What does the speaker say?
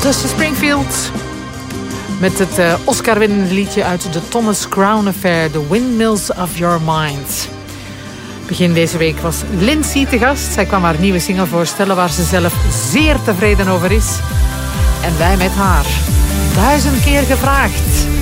Dusty Springfield met het Oscar-winnende liedje uit de Thomas Crown Affair, The Windmills of Your Mind. Begin deze week was Lindsay te gast. Zij kwam haar nieuwe single voorstellen waar ze zelf zeer tevreden over is. En wij met haar. 1000 keer gevraagd.